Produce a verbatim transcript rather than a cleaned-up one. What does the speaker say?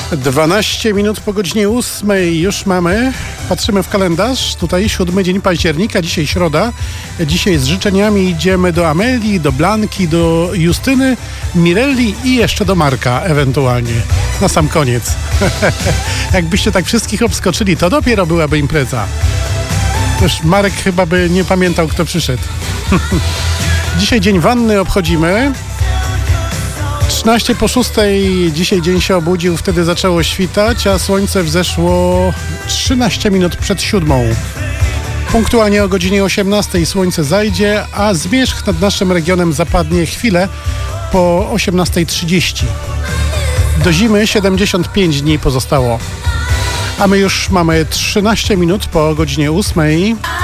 dwanaście minut po godzinie ósmej już mamy. Patrzymy w kalendarz. Tutaj siódmy dzień października, dzisiaj środa. Dzisiaj z życzeniami idziemy do Amelii, do Blanki, do Justyny, Mirelli i jeszcze do Marka ewentualnie. Na sam koniec. Jakbyście tak wszystkich obskoczyli, to dopiero byłaby impreza. Już Marek chyba by nie pamiętał, kto przyszedł. Dzisiaj dzień wanny obchodzimy. trzynaście po szóstej dzisiaj dzień się obudził, wtedy zaczęło świtać, a słońce wzeszło trzynaście minut przed siódmą. Punktualnie o godzinie osiemnastej słońce zajdzie, a zmierzch nad naszym regionem zapadnie chwilę po osiemnastej trzydzieści. Do zimy siedemdziesiąt pięć dni pozostało. A my już mamy trzynaście minut po godzinie ósmej.